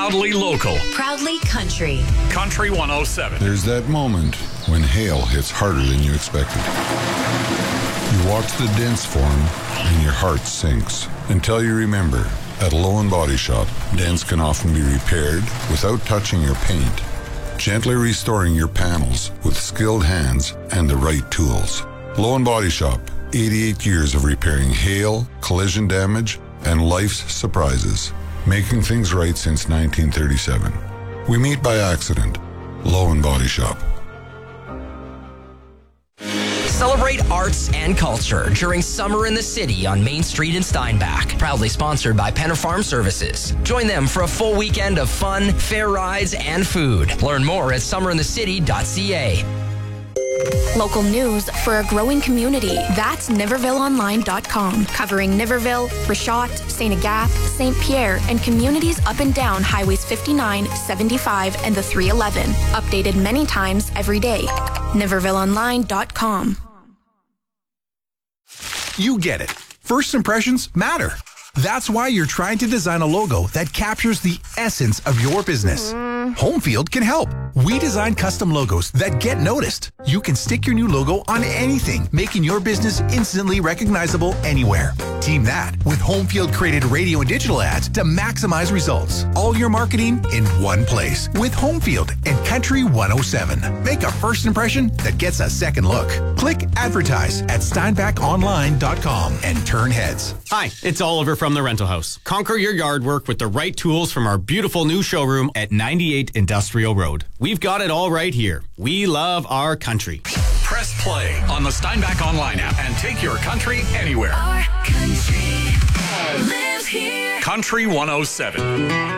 Proudly local. Proudly country. Country 107. There's that moment when hail hits harder than you expected. You watch the dents form and your heart sinks until you remember, at Low & Body Shop, dents can often be repaired without touching your paint, gently restoring your panels with skilled hands and the right tools. Low & Body Shop, 88 years of repairing hail, collision damage, and life's surprises, making things right since 1937. We meet by accident. Low & Body Shop. Celebrate arts and culture during Summer in the City on Main Street in Steinbach. Proudly sponsored by Penner Farm Services. Join them for a full weekend of fun, fair rides, and food. Learn more at summerinthecity.ca. Local news for a growing community. That's NivervilleOnline.com. Covering Niverville, Richot, St. Agathe, St. Pierre, and communities up and down Highways 59, 75, and the 311. Updated many times every day. NivervilleOnline.com. You get it. First impressions matter. That's why you're trying to design a logo that captures the essence of your business. Homefield can help. We design custom logos that get noticed. You can stick your new logo on anything, making your business instantly recognizable anywhere. Team that with Homefield created radio and digital ads to maximize results. All your marketing in one place with Homefield and Country 107. Make a first impression that gets a second look. Click advertise at steinbachonline.com and turn heads. Hi, it's Oliver from The Rental House. Conquer your yard work with the right tools from our beautiful new showroom at 98 Industrial Road. We've got it all right here. We love our country. Press play on the Steinbach Online app and take your country anywhere. Our country lives here. Country 107.